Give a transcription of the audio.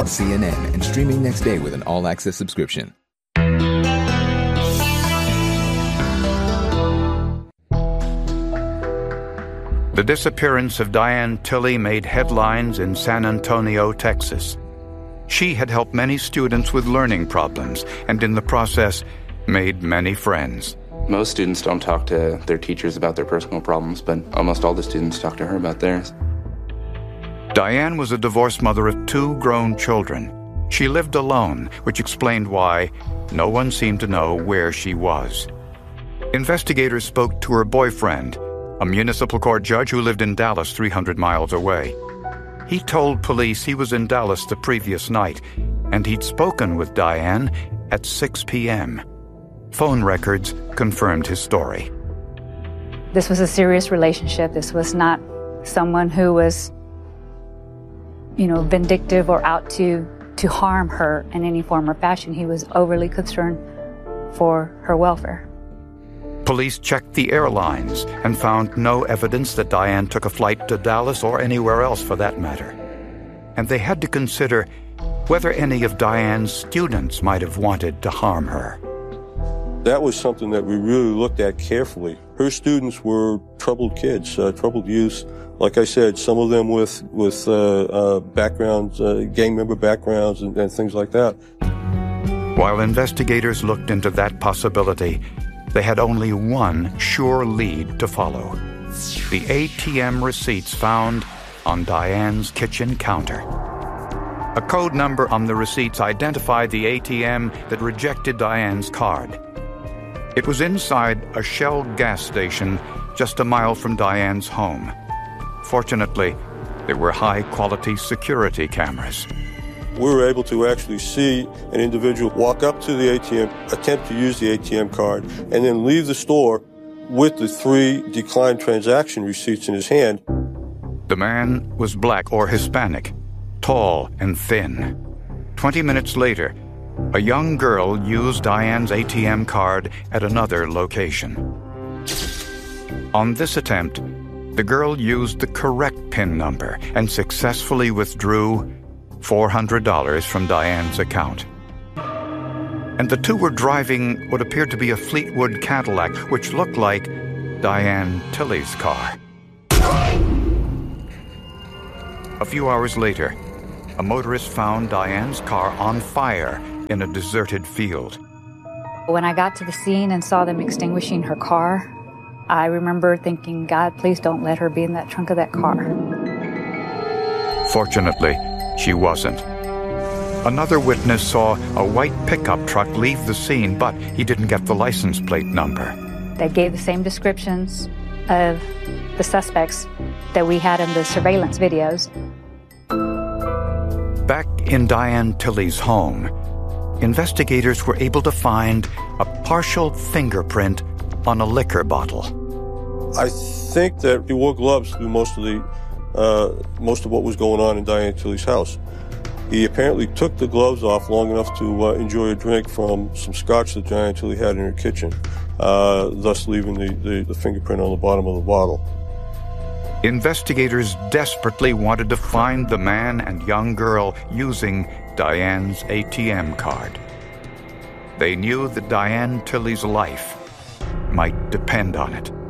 CNN and streaming next day with an all-access subscription. The disappearance of Diane Tilley made headlines in San Antonio, Texas. She had helped many students with learning problems and in the process made many friends. Most students don't talk to their teachers about their personal problems, but almost all the students talk to her about theirs. Diane was a divorced mother of 2 grown children. She lived alone, which explained why no one seemed to know where she was. Investigators spoke to her boyfriend, a municipal court judge who lived in Dallas, 300 miles away. He told police he was in Dallas the previous night, and he'd spoken with Diane at 6 p.m. Phone records confirmed his story. This was a serious relationship. This was not someone who was, vindictive or out to harm her in any form or fashion. He was overly concerned for her welfare. Police checked the airlines and found no evidence that Diane took a flight to Dallas or anywhere else for that matter. And they had to consider whether any of Diane's students might have wanted to harm her. That was something that we really looked at carefully. Her students were troubled kids, troubled youth. Like I said, some of them with backgrounds, gang member backgrounds and things like that. While investigators looked into that possibility, they had only one sure lead to follow: the ATM receipts found on Diane's kitchen counter. A code number on the receipts identified the ATM that rejected Diane's card. It was inside a Shell gas station just a mile from Diane's home. Fortunately, there were high-quality security cameras. We were able to actually see an individual walk up to the ATM, attempt to use the ATM card, and then leave the store with the 3 declined transaction receipts in his hand. The man was black or Hispanic, tall and thin. 20 minutes later, a young girl used Diane's ATM card at another location. On this attempt, the girl used the correct PIN number and successfully withdrew $400 from Diane's account. And the two were driving what appeared to be a Fleetwood Cadillac, which looked like Diane Tilley's car. A few hours later, a motorist found Diane's car on fire in a deserted field. When I got to the scene and saw them extinguishing her car, I remember thinking, God, please don't let her be in that trunk of that car. Fortunately, she wasn't. Another witness saw a white pickup truck leave the scene, but he didn't get the license plate number. They gave the same descriptions of the suspects that we had in the surveillance videos. Back in Diane Tilley's home, investigators were able to find a partial fingerprint on a liquor bottle. I think that he wore gloves through most of what was going on in Diane Tilley's house. He apparently took the gloves off long enough to enjoy a drink from some scotch that Diane Tilley had in her kitchen, thus leaving the fingerprint on the bottom of the bottle. Investigators desperately wanted to find the man and young girl using Diane's ATM card. They knew that Diane Tilley's life might depend on it.